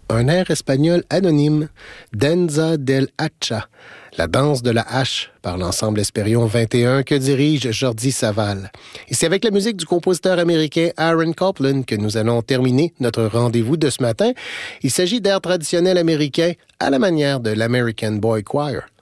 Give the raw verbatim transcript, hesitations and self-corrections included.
un air espagnol anonyme, Danza del Hacha, la danse de la hache, par l'ensemble Espérion vingt et un que dirige Jordi Savall. Et c'est avec la musique du compositeur américain Aaron Copland que nous allons terminer notre rendez-vous de ce matin. Il s'agit d'air traditionnel américain à la manière de l'American Boy Choir.